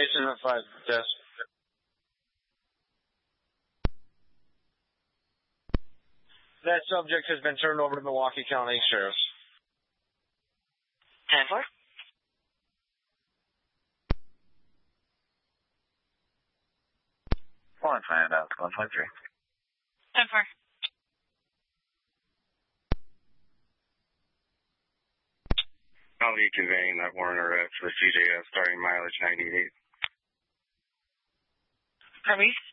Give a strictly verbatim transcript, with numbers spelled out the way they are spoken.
eight seven five, desk. That subject has been turned over to Milwaukee County Sheriff's. ten four. One, find out, one point three. ten four. I'll be conveying that warrant arrest for C J S starting mileage ninety-eight. Pardon me?